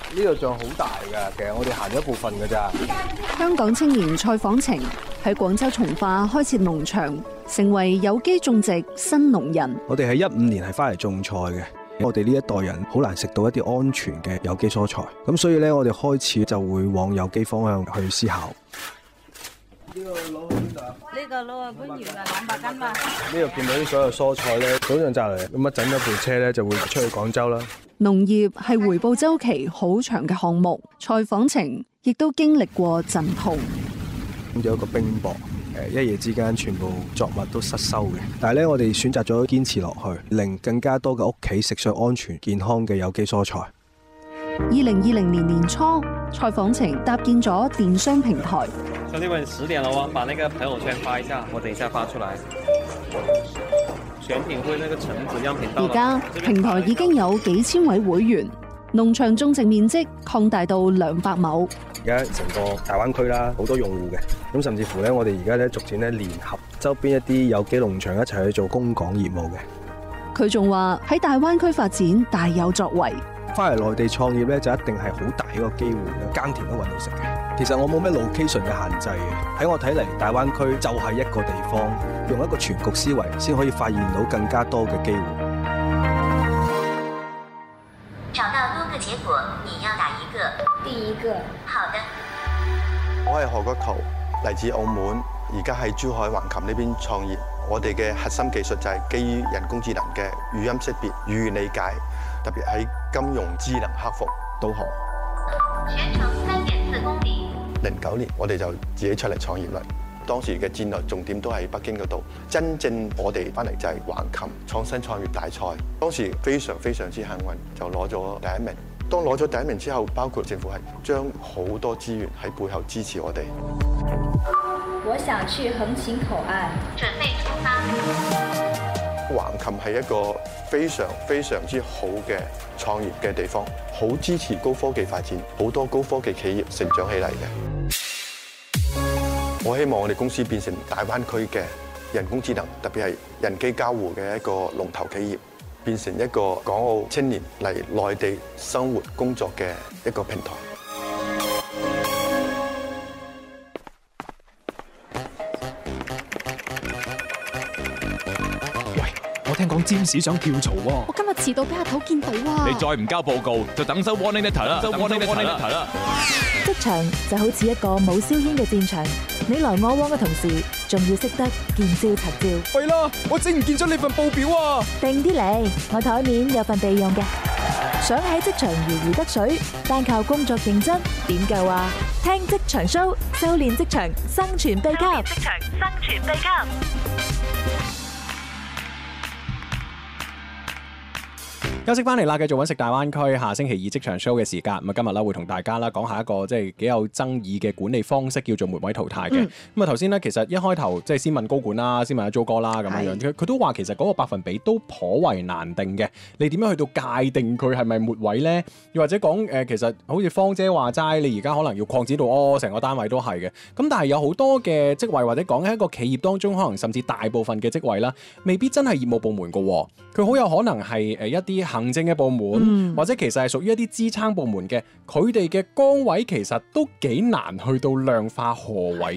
呢個仲好大㗎，其實我哋行咗一部分㗎咋。 香港青年蔡晃晴喺廣州從化開設農場，成為有機種植新農人。 我哋喺15年係翻嚟種菜嘅，我哋呢一代人好難食到一啲安全嘅有機蔬菜，咁所以咧我哋開始就會往有機方向去思考。呢個攞去邊度啊？ 呢個攞去番禺啊，200斤嘛。 呢度見到啲所有蔬菜咧，早上摘嚟，咁一整咗部車咧就會出去廣州啦。 農業係回報週期好長嘅項目，蔡晃晴亦都經歷過陣痛。 有一個冰雹，一夜之間全部作物都失收嘅。但係咧，我哋選擇咗堅持落去，令更加多嘅屋企食上安全健康嘅有機蔬菜。 2020年年初，蔡晃晴搭建咗電商平台。 兄弟們，10點了哦，把那個朋友圈發一下，我等一下發出來。選品會那個橙子樣品到了。 而家平台已經有幾千位會員，農場種植面積擴大到200畝。 而家成個大灣區啦，好多用戶嘅，咁甚至乎咧，我哋而家咧逐漸咧聯合周邊一啲有機農場一齊去做供港業務嘅。 佢仲話喺大灣區發展大有作為。 翻嚟內地創業咧，就一定係好大一個機會，耕田都揾到食嘅。其實我冇咩 location 嘅限制嘅，喺我睇嚟，大灣區就係一個地方，用一個全局思維，先可以發現到更加多嘅機會。 找到多個結果，你要哪一個？ 第一個。 好的。 我係何國球，嚟自澳門，而家喺珠海橫琴呢邊創業。我哋嘅核心技術就係基於人工智能嘅語音識別、語言理解，特別喺金融智能客服導航。 全程3.4公里。 09年我哋就自己出嚟創業啦。當時嘅戰略重點都喺北京嗰度，真正我哋翻嚟就係橫琴創新創業大賽。當時非常之幸運，就攞咗第一名。當攞咗第一名之後，包括政府係將好多資源喺背後支持我哋。 我想去橫琴口岸， 準備出發。 橫琴係一個非常之好嘅創業嘅地方，好支持高科技發展，好多高科技企業成長起嚟嘅。我希望我哋公司變成大灣區嘅人工智能，特別係人機交互嘅一個龍頭企業，變成一個港澳青年嚟內地生活工作嘅一個平台。 聽講占士想跳槽喎， 我今日遲到俾阿頭見到啊！ 你再唔交報告，就等收 warning letter 啦， 職場就好似一個冇硝煙嘅戰場，你來我往嘅同時，仲要識得見招拆招。 喂啦，我整唔見咗你份報表啊！ 定啲嚟，我台面有份備用嘅。想喺職場如魚得水，單靠工作認真點夠啊？聽職場 show， 修煉職場生存秘笈。職場生存秘笈。 休息翻嚟啦，繼續揾食大灣區。下星期2職場 show 嘅時間，咁啊今日啦會同大家啦講下一個即係幾有爭議嘅管理方式，叫做末位淘汰嘅。咁啊頭先咧，其實一開頭即係先問高管啦，先問阿 Jo 哥啦咁樣樣，佢都話其實嗰個百分比都頗為難定嘅。你點樣去到界定佢係咪末位咧？又或者講其實好似芳姐話齋，你而家可能要擴展到成個單位都係嘅。咁但係有好多嘅職位，或者講喺一個企業當中，可能甚至大部分嘅職位啦，未必真係業務部門㗎。佢好有可能係一啲行政嘅部門，或者其實係屬於一啲支撐部門嘅，佢哋嘅崗位其實都幾難去到量化何為